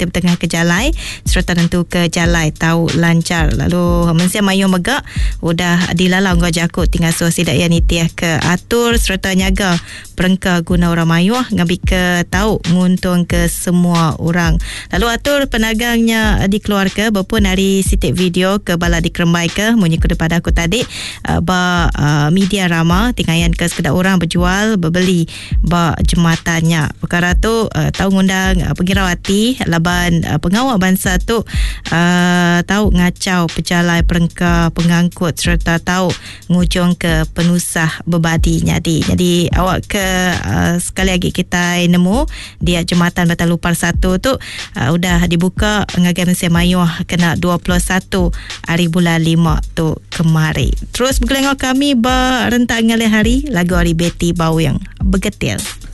kita bertengah ke jalai serta tentu ke jalai tahu lancar. Lalu mensia mayu megak udah dilalang gua jakut tinggal so sidak ya nitiah ke atur serta nyaga perengka guna orang mayuh ngambil ke tahu nguntung ke semua orang. Lalu atur penagangnya dikeluarkan berpun hari sitik video ke bala dikerembai ke munyi ku daripada aku tadi media rama tinggayan ke sekedar orang berjual berbeli ba jematannya. Perkara tu tahu ngundang pengirawati laban pengawal bangsa tu tahu ngacau pejalai perengka pengangkut serta tahu ngujung ke penusah berbadi jadi awak ke sekali lagi kita nemu dia jematan Batal Lupar 1 tu udah dibuka ngagai Malaysia Mayuh kena 21 hari bulan 5 tu kemari. Terus bergelengok kami berrentak ngalih hari lagu hari Betty Bau yang bergetil.